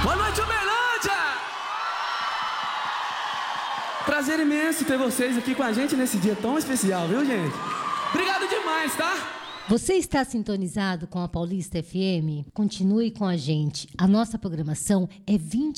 Boa noite, Uberlândia! Prazer imenso ter vocês aqui com a gente nesse dia tão especial, viu, gente? Obrigado demais, tá? Você está sintonizado com a Paulista FM? Continue com a gente. A nossa programação é 20